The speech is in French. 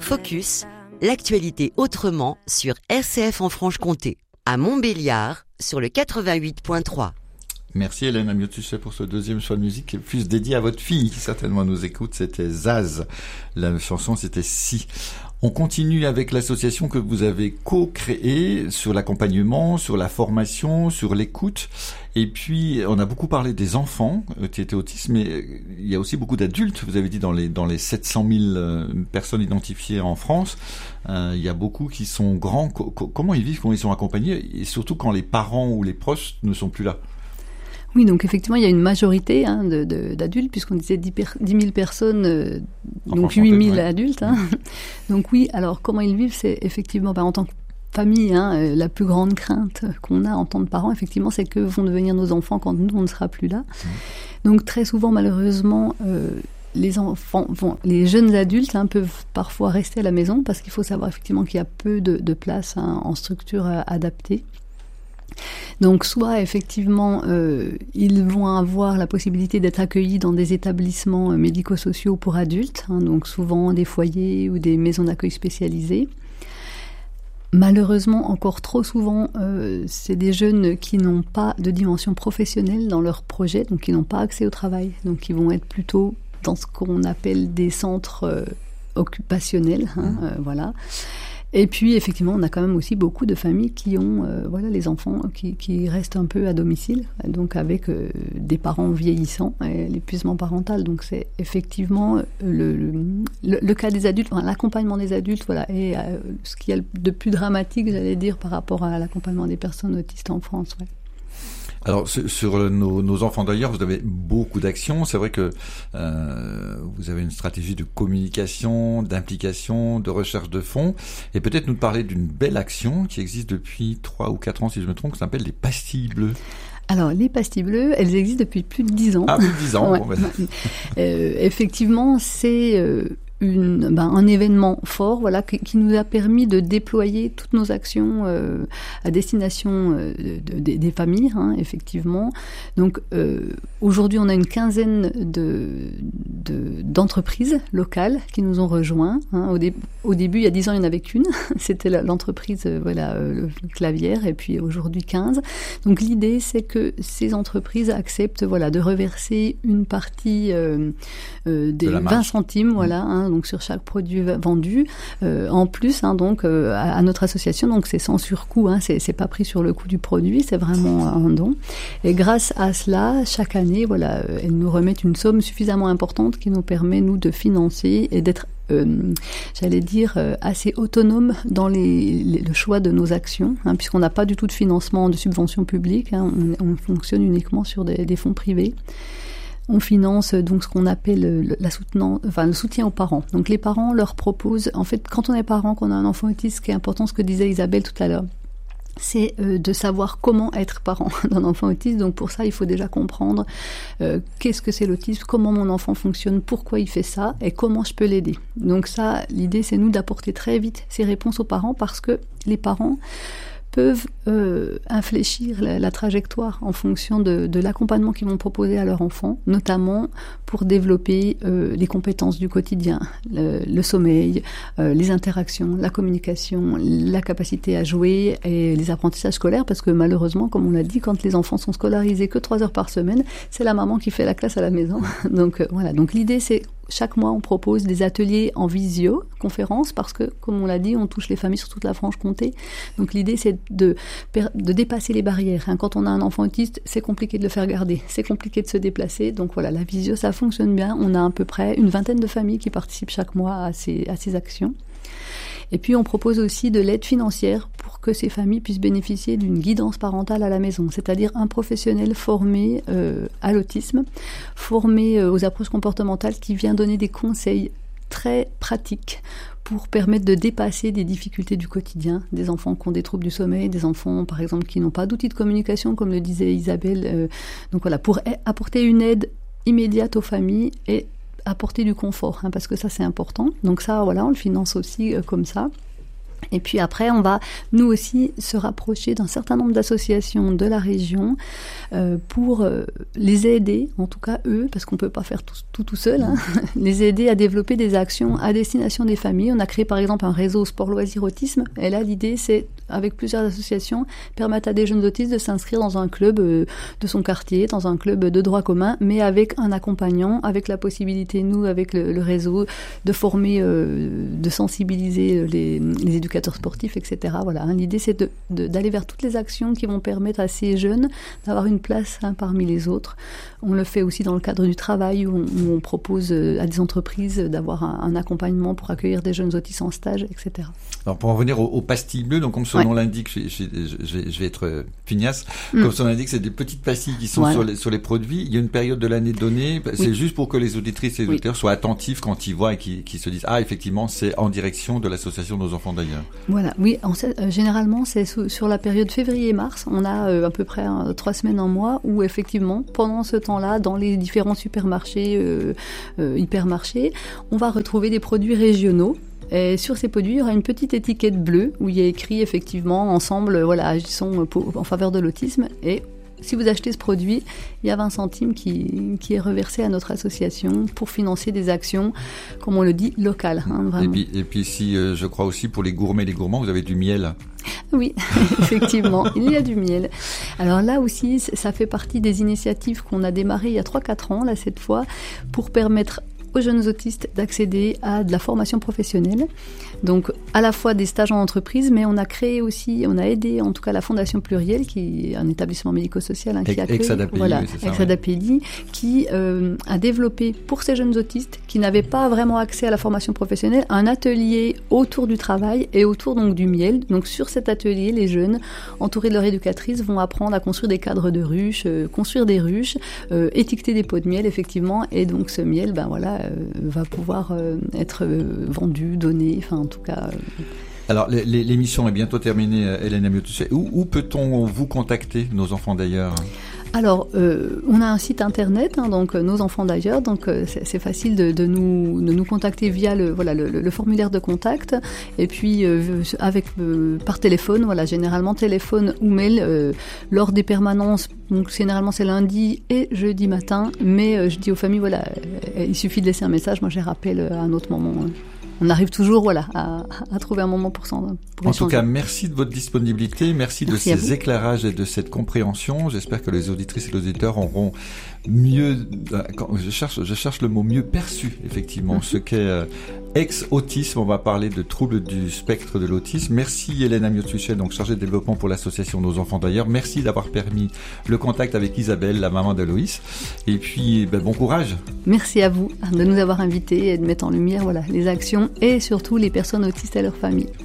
Focus, l'actualité autrement sur RCF en Franche-Comté, à Montbéliard sur le 88.3. Merci Hélène Amiotusset pour ce deuxième choix de musique, plus dédié à votre fille qui certainement nous écoute. C'était Zaz. La chanson c'était Si. On continue avec l'association que vous avez co-créée sur l'accompagnement, sur la formation, sur l'écoute. Et puis, on a beaucoup parlé des enfants qui étaient autistes, mais il y a aussi beaucoup d'adultes. Vous avez dit dans les 700 000 personnes identifiées en France, il y a beaucoup qui sont grands. Comment ils vivent, comment ils sont accompagnés, et surtout quand les parents ou les proches ne sont plus là? Oui, donc effectivement, il y a une majorité d'adultes, puisqu'on disait 10 000 personnes, donc 8 000 adultes. Donc oui, alors comment ils vivent, c'est effectivement, en tant que famille, la plus grande crainte qu'on a en tant que parents, effectivement, c'est que vont devenir nos enfants quand nous, on ne sera plus là. Donc très souvent, malheureusement, les jeunes adultes peuvent parfois rester à la maison, parce qu'il faut savoir effectivement qu'il y a peu de place en structure adaptée. Donc soit effectivement ils vont avoir la possibilité d'être accueillis dans des établissements médico-sociaux pour adultes, donc souvent des foyers ou des maisons d'accueil spécialisées. Malheureusement, encore trop souvent, c'est des jeunes qui n'ont pas de dimension professionnelle dans leur projet, donc qui n'ont pas accès au travail, donc qui vont être plutôt dans ce qu'on appelle des centres occupationnels, voilà. Et puis, effectivement, on a quand même aussi beaucoup de familles qui ont les enfants qui restent un peu à domicile, donc avec des parents vieillissants et l'épuisement parental. Donc, c'est effectivement le cas des adultes, l'accompagnement des adultes, et ce qu'il y a de plus dramatique, j'allais dire, par rapport à l'accompagnement des personnes autistes en France. Ouais. Alors sur nos enfants d'ailleurs, vous avez beaucoup d'actions. C'est vrai que vous avez une stratégie de communication, d'implication, de recherche de fonds, et peut-être nous parler d'une belle action qui existe depuis 3 ou 4 ans, si je me trompe, qui s'appelle les pastilles bleues. Alors, les pastilles bleues, elles existent depuis plus de 10 ans. Ah, plus de 10 ans. Ouais. Bon, Effectivement, c'est un événement fort, qui nous a permis de déployer toutes nos actions à destination des familles, effectivement. Donc aujourd'hui, on a une quinzaine d'entreprises locales qui nous ont rejoints. Au début, il y a 10 ans, il n'y en avait qu'une. C'était l'entreprise le Clavière, et puis aujourd'hui 15. Donc l'idée, c'est que ces entreprises acceptent de reverser une partie des 20 centimes, donc sur chaque produit vendu. En plus, à notre association, donc c'est sans surcoût, c'est pas pris sur le coût du produit, c'est vraiment un don. Et grâce à cela, chaque année, elles nous remettent une somme suffisamment importante qui nous permet, nous, de financer et d'être assez autonome dans le choix de nos actions, puisqu'on n'a pas du tout de financement, de subvention publique, on fonctionne uniquement sur des fonds privés. On finance donc ce qu'on appelle le soutien aux parents. Donc les parents leur proposent, en fait, quand on est parent, qu'on a un enfant autiste, ce qui est important, ce que disait Isabelle tout à l'heure, c'est de savoir comment être parent d'un enfant autiste. Donc pour ça, il faut déjà comprendre qu'est-ce que c'est l'autisme, comment mon enfant fonctionne, pourquoi il fait ça et comment je peux l'aider. Donc ça, l'idée, c'est nous d'apporter très vite ces réponses aux parents, parce que les parents peuvent infléchir la trajectoire en fonction de l'accompagnement qu'ils vont proposer à leur enfant, notamment pour développer les compétences du quotidien, le sommeil, les interactions, la communication, la capacité à jouer et les apprentissages scolaires, parce que malheureusement, comme on l'a dit, quand les enfants sont scolarisés que 3 heures par semaine, c'est la maman qui fait la classe à la maison. Donc voilà, donc l'idée, c'est chaque mois, on propose des ateliers en visioconférence, parce que, comme on l'a dit, on touche les familles sur toute la Franche-Comté. Donc l'idée, c'est de dépasser les barrières. Quand on a un enfant autiste, c'est compliqué de le faire garder, c'est compliqué de se déplacer. Donc voilà, la visio, ça fonctionne bien. On a à peu près une 20aine de familles qui participent chaque mois à ces actions. Et puis, on propose aussi de l'aide financière pour que ces familles puissent bénéficier d'une guidance parentale à la maison, c'est-à-dire un professionnel formé à l'autisme, formé aux approches comportementales, qui vient donner des conseils très pratiques pour permettre de dépasser des difficultés du quotidien, des enfants qui ont des troubles du sommeil, des enfants, par exemple, qui n'ont pas d'outils de communication, comme le disait Isabelle. Donc voilà, pour apporter une aide immédiate aux familles et apporter du confort, parce que ça, c'est important. Donc ça, on le finance aussi comme ça. Et puis après, on va, nous aussi, se rapprocher d'un certain nombre d'associations de la région pour les aider, en tout cas eux, parce qu'on ne peut pas faire tout seul, hein, les aider à développer des actions à destination des familles. On a créé par exemple un réseau sport loisirs autisme, et là l'idée c'est, avec plusieurs associations, permettre à des jeunes autistes de s'inscrire dans un club de son quartier, dans un club de droit commun, mais avec un accompagnant, avec la possibilité, nous, avec le réseau, de former, de sensibiliser les éducateurs sportifs, etc. Voilà, hein. L'idée c'est d'aller vers toutes les actions qui vont permettre à ces jeunes d'avoir une place, hein, parmi les autres. On le fait aussi dans le cadre du travail où on propose à des entreprises d'avoir un accompagnement pour accueillir des jeunes autistes en stage, etc. Alors pour en venir aux pastilles bleues, donc comme son nom l'indique, je vais être pignasse, comme son nom l'indique, c'est des petites pastilles qui sont sur les produits. Il y a une période de l'année donnée, c'est juste pour que les auditrices et les auditeurs soient attentifs quand ils voient et qu'ils se disent effectivement c'est en direction de l'association Nos Enfants d'Ailleurs. Voilà, oui, généralement c'est sur la période février-mars, on a à peu près 3 semaines, un mois, où effectivement pendant ce temps-là, dans les différents supermarchés, hypermarchés, on va retrouver des produits régionaux. Et sur ces produits, il y aura une petite étiquette bleue où il y a écrit effectivement ensemble, agissons en faveur de l'autisme. Et si vous achetez ce produit, il y a 20 centimes qui est reversé à notre association pour financer des actions, comme on le dit, locales. Hein, vraiment. Et puis ici, je crois aussi pour les gourmets et les gourmands, vous avez du miel. Oui, effectivement, il y a du miel. Alors là aussi, ça fait partie des initiatives qu'on a démarrées il y a 3-4 ans, là cette fois, pour permettre aux jeunes autistes d'accéder à de la formation professionnelle. Donc, à la fois des stages en entreprise, mais on a créé aussi, on a aidé en tout cas la Fondation Pluriel, qui est un établissement médico-social, hein, qui accueille, Ex-ADAPEDI, qui a développé pour ces jeunes autistes qui n'avaient pas vraiment accès à la formation professionnelle, un atelier autour du travail et autour donc du miel. Donc, sur cet atelier, les jeunes, entourés de leur éducatrice, vont apprendre à construire des cadres de ruches, construire des ruches, étiqueter des pots de miel, effectivement, et donc ce miel, va pouvoir être vendu, donné, enfin en tout cas... Alors l'émission est bientôt terminée, Hélène Amiotuchet. Où peut-on vous contacter, Nos Enfants d'Ailleurs ? Alors, on a un site internet, hein, donc Nos Enfants d'Ailleurs, donc c'est facile de nous contacter via le formulaire de contact, et puis par téléphone, généralement téléphone ou mail lors des permanences. Donc généralement c'est lundi et jeudi matin, mais je dis aux familles il suffit de laisser un message, moi je les rappelle à un autre moment. On arrive toujours à trouver un moment pour échanger. En tout cas, merci de votre disponibilité, merci de ces éclairages et de cette compréhension. J'espère que les auditrices et les auditeurs auront mieux, je cherche le mot, mieux perçu effectivement ce qu'est ex-autisme. On va parler de troubles du spectre de l'autisme. Merci Hélène Amiotuchet, donc chargée de développement pour l'association Nos Enfants d'Ailleurs. Merci d'avoir permis le contact avec Isabelle, la maman de Loïs. Et puis bon courage. Merci à vous de nous avoir invités et de mettre en lumière les actions et surtout les personnes autistes et leurs familles.